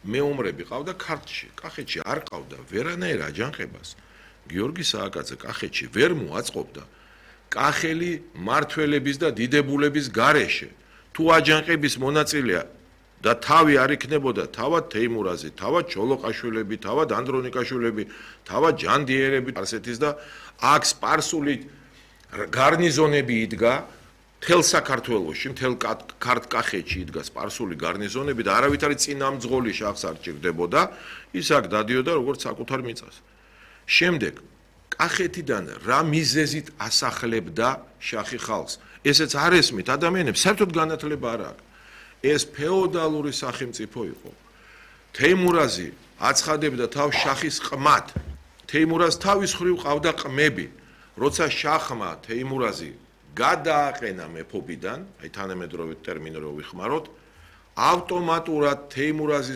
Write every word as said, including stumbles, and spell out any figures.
მეომრები ყავდა ქართლში, კახეთში არ ყავდა ვერანაირ აჯანყებას. გიორგი სააკაძე კახეთში ვერ მოაწყობდა კახელი მართველების და დიდებულების გარეშე. თუ აჯანყების მონაწილეა და თავი არ იქნებოდა თავად თეიმურაზი, თავად ჩოლოყაშვილები, თავად ანდრონიკაშვილები, თავად ჯანდიერები არსეთის და აქ სპარსული გარნიზონები იდგა მთელ საქართველოში, მთელ ქართკახეთში იდგა სპარსული გარნიზონები და არავითარი წინამძღოლი შახს არ ჭირდებოდა, ის აქ დადიოდა როგორც საკუთარ მიწას. შემდეგ კახეთიდან რა მიზეზით ასახლებდა შახი ხალხს? ესეც არ ესმით ადამიანებს, საერთოდ განათლება არ აქვს. ეს ფეოდალური სახელმწიფო იყო. თეიმურაზი აცხადებდა თავს შახის ყმად. თეიმურაზ თავის მხრივ ყავდა ყმები. როცა შახმა თეიმურაზი გადააყენა მეფობიდან, აი თანამედროვე ტერმინი რო ვიხმაროთ, ავტომატურად თეიმურაზის